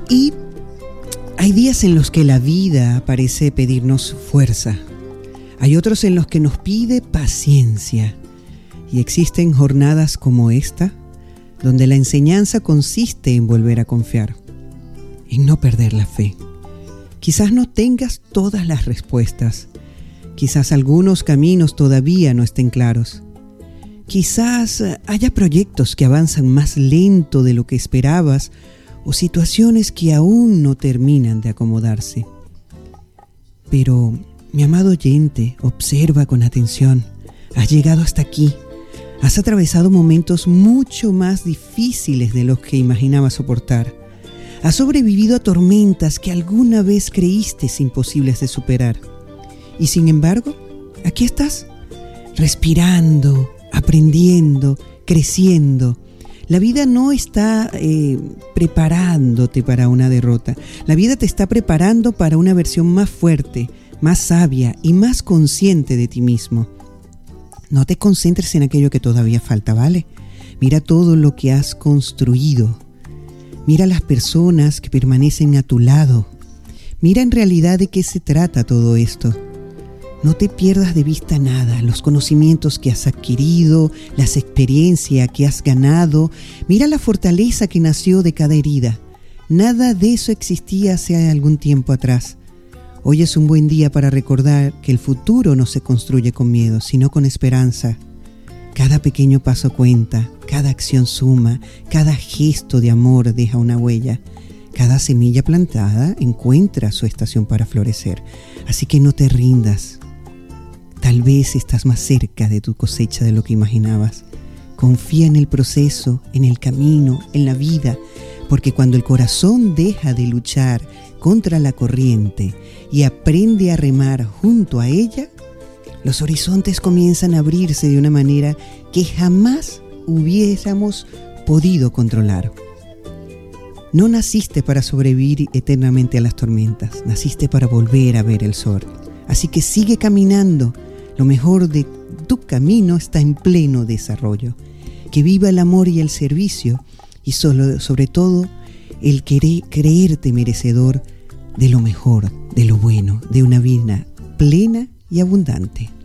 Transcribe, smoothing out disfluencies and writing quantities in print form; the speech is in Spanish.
Y hay días en los que la vida parece pedirnos fuerza. Hay otros en los que nos pide paciencia. Y existen jornadas como esta, donde la enseñanza consiste en volver a confiar, en no perder la fe. Quizás no tengas todas las respuestas. Quizás algunos caminos todavía no estén claros. Quizás haya proyectos que avanzan más lento de lo que esperabas o situaciones que aún no terminan de acomodarse. Pero, mi amado oyente, observa con atención. Has llegado hasta aquí. Has atravesado momentos mucho más difíciles de los que imaginabas soportar. Has sobrevivido a tormentas que alguna vez creíste imposibles de superar. Y sin embargo, aquí estás, respirando, aprendiendo, creciendo. La vida no está preparándote para una derrota. La vida te está preparando para una versión más fuerte, más sabia y más consciente de ti mismo. No te concentres en aquello que todavía falta, ¿vale? Mira todo lo que has construido. Mira las personas que permanecen a tu lado. Mira en realidad de qué se trata todo esto. No te pierdas de vista nada, los conocimientos que has adquirido, las experiencias que has ganado. Mira la fortaleza que nació de cada herida. Nada de eso existía hace algún tiempo atrás. Hoy es un buen día para recordar que el futuro no se construye con miedo, sino con esperanza. Cada pequeño paso cuenta, cada acción suma, cada gesto de amor deja una huella. Cada semilla plantada encuentra su estación para florecer. Así que no te rindas. Tal vez estás más cerca de tu cosecha de lo que imaginabas. Confía en el proceso, en el camino, en la vida, porque cuando el corazón deja de luchar contra la corriente y aprende a remar junto a ella, los horizontes comienzan a abrirse de una manera que jamás hubiéramos podido controlar. No naciste para sobrevivir eternamente a las tormentas, naciste para volver a ver el sol. Así que sigue caminando, lo mejor de tu camino está en pleno desarrollo. Que viva el amor y el servicio y sobre todo el creerte merecedor de lo mejor, de lo bueno, de una vida plena y abundante.